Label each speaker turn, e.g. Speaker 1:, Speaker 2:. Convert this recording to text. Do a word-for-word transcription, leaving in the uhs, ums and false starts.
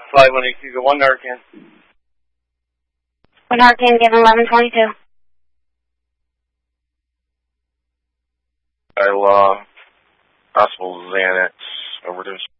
Speaker 1: Flight one eight two, go one Narcan.
Speaker 2: One Narcan, given eleven twenty-two.
Speaker 1: I law, possible Xanax overdose.